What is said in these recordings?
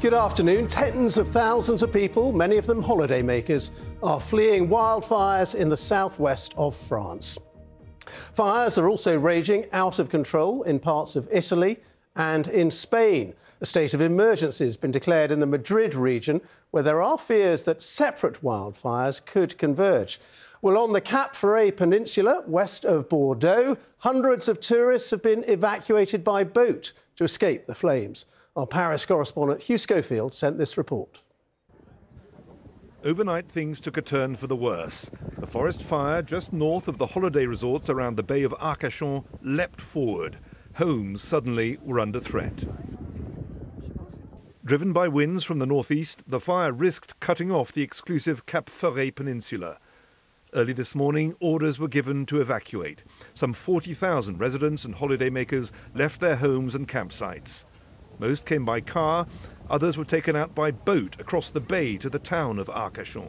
Good afternoon. Tens of thousands of people, many of them holidaymakers, are fleeing wildfires in the southwest of France. Fires are also raging out of control in parts of Italy and in Spain. A state of emergency has been declared in the Madrid region, where there are fears that separate wildfires could converge. Well, on the Cap Ferret Peninsula, west of Bordeaux, hundreds of tourists have been evacuated by boat to escape the flames. Our Paris correspondent Hugh Schofield sent this report. Overnight, things took a turn for the worse. The forest fire just north of the holiday resorts around the Bay of Arcachon leapt forward. Homes suddenly were under threat. Driven by winds from the northeast, the fire risked cutting off the exclusive Cap Ferret Peninsula. Early this morning, orders were given to evacuate. Some 40,000 residents and holidaymakers left their homes and campsites. Most came by car, others were taken out by boat across the bay to the town of Arcachon.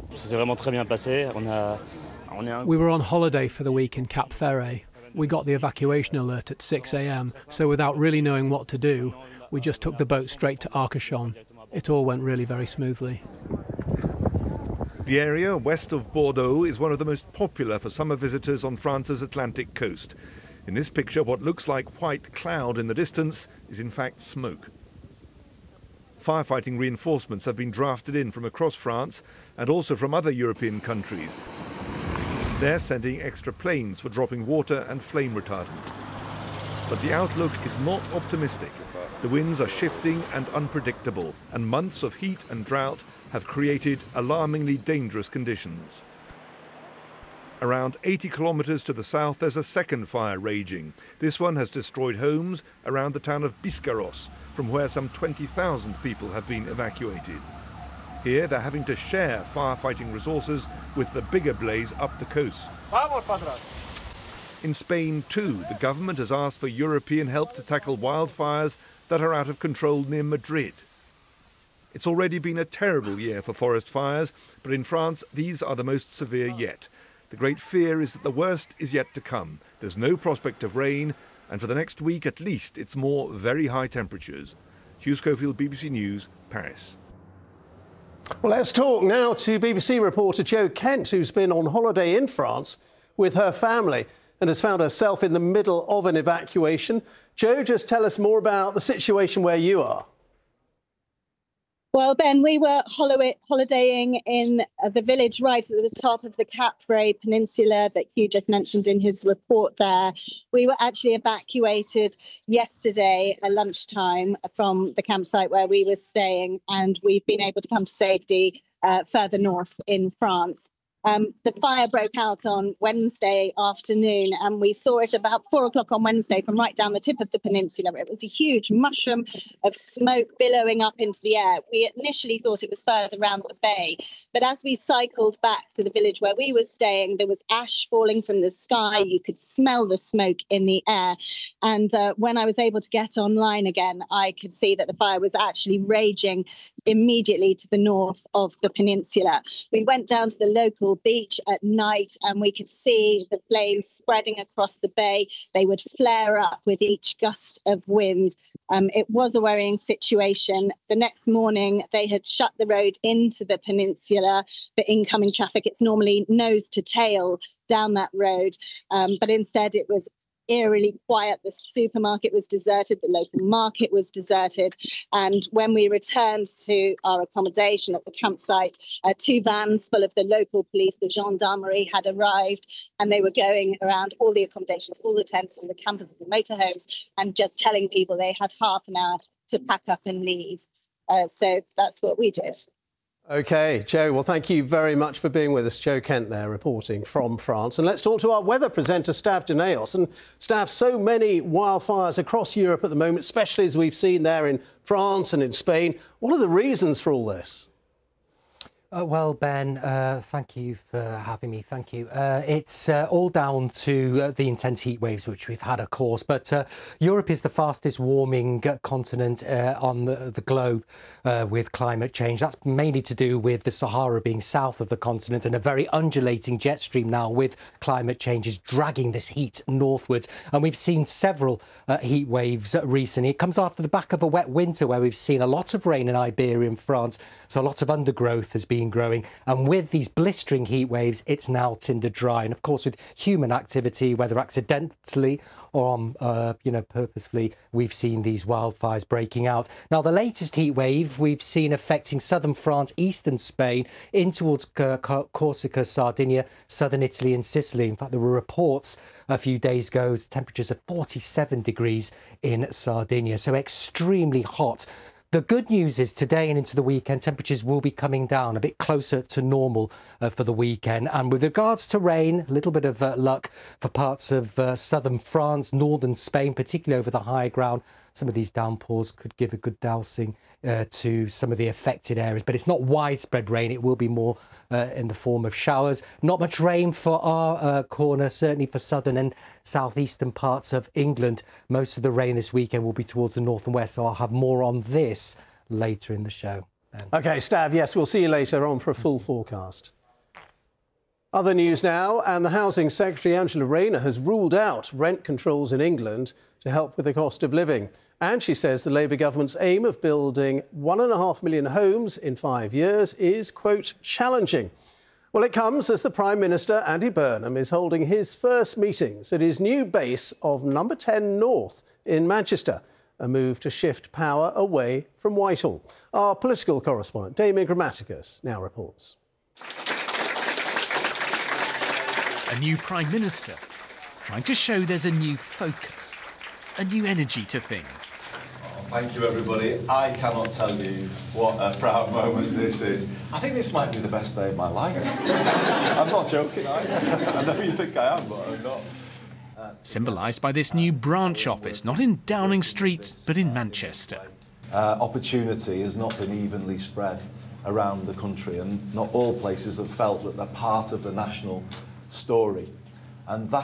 We were on holiday for the week in Cap Ferret. We got the evacuation alert at 6 a.m, so without really knowing what to do, we just took the boat straight to Arcachon. It all went really very smoothly. The area west of Bordeaux is one of the most popular for summer visitors on France's Atlantic coast. In this picture, what looks like white cloud in the distance is in fact smoke. Firefighting reinforcements have been drafted in from across France and also from other European countries. They're sending extra planes for dropping water and flame retardant. But the outlook is not optimistic. The winds are shifting and unpredictable, and months of heat and drought have created alarmingly dangerous conditions. Around 80 kilometers to the south, there's a second fire raging. This one has destroyed homes around the town of Biscarrosse, from where some 20,000 people have been evacuated. Here, they're having to share firefighting resources with the bigger blaze up the coast. In Spain, too, the government has asked for European help to tackle wildfires that are out of control near Madrid. It's already been a terrible year for forest fires, but in France, these are the most severe yet. The great fear is that the worst is yet to come. There's no prospect of rain, and for the next week at least, it's more very high temperatures. Hugh Schofield, BBC News, Paris. Well, let's talk now to BBC reporter Jo Kent, who's been on holiday in France with her family and has found herself in the middle of an evacuation. Jo, just tell us more about the situation where you are. Well, Ben, we were holidaying in the village right at the top of the Cap Ferret Peninsula that Hugh just mentioned in his report there. We were actually evacuated yesterday at lunchtime from the campsite where we were staying, and we've been able to come to safety further north in France. The fire broke out on Wednesday afternoon, and we saw it about 4 o'clock on Wednesday from right down the tip of the peninsula. It was a huge mushroom of smoke billowing up into the air. We initially thought it was further around the bay, but as we cycled back to the village where we were staying, there was ash falling from the sky. You could smell the smoke in the air. And when I was able to get online again, I could see that the fire was actually raging immediately to the north of the peninsula. We went down to the local beach at night and we could see the flames spreading across the bay. They would flare up with each gust of wind. It was a worrying situation. The next morning, they had shut the road into the peninsula for incoming traffic. It's normally nose to tail down that road, but instead it was eerily quiet. The supermarket was deserted, the local market was deserted, and when we returned to our accommodation at the campsite, 2 vans full of the local police, the gendarmerie, had arrived, and they were going around all the accommodations, all the tents, all the campers, the motorhomes, and just telling people they had half an hour to pack up and leave. So that's what we did. OK, Jo, well, thank you very much for being with us. Jo Kent there, reporting from France. And let's talk to our weather presenter, Stav Janios. And Stav, so many wildfires across Europe at the moment, especially as we've seen there in France and in Spain. What are the reasons for all this? Well, Ben, thank you for having me. Thank you. It's all down to the intense heat waves which we've had, of course. But Europe is the fastest warming continent on the globe with climate change. That's mainly to do with the Sahara being south of the continent and a very undulating jet stream now with climate change is dragging this heat northwards. And we've seen several heat waves recently. It comes after the back of a wet winter where we've seen a lot of rain in Iberia and France. So a lot of undergrowth has been growing, and with these blistering heat waves it's now tinder dry, and of course with human activity, whether accidentally or purposefully, we've seen these wildfires breaking out. Now the latest heat wave we've seen affecting southern France, eastern Spain, in towards Corsica, Sardinia, southern Italy and Sicily. In fact, there were reports a few days ago temperatures of 47 degrees in Sardinia, so extremely hot. The good news is today and into the weekend, temperatures will be coming down a bit closer to normal for the weekend. And with regards to rain, a little bit of luck for parts of southern France, northern Spain, particularly over the high ground. Some of these downpours could give a good dousing to some of the affected areas, but it's not widespread rain. It will be more in the form of showers. Not much rain for our corner, certainly for southern and southeastern parts of England. Most of the rain this weekend will be towards the north and west, so I'll have more on this later in the show. OK, Stav, yes, we'll see you later on for a full forecast. Other news now, and the Housing Secretary Angela Rayner has ruled out rent controls in England to help with the cost of living. And she says the Labour government's aim of building 1.5 million homes in 5 years is, quote, challenging. Well, it comes as the Prime Minister, Andy Burnham, is holding his first meetings at his new base of Number 10 North in Manchester, a move to shift power away from Whitehall. Our political correspondent, Damien Grammaticus, now reports. A new Prime Minister, trying to show there's a new focus, a new energy to things. Oh, thank you, everybody. I cannot tell you what a proud moment this is. I think this might be the best day of my life. I'm not joking. I know you think I am, but I'm not. Symbolised by this new branch office, not in Downing Street, but in Manchester. Opportunity has not been evenly spread around the country, and not all places have felt that they're part of the national story. And that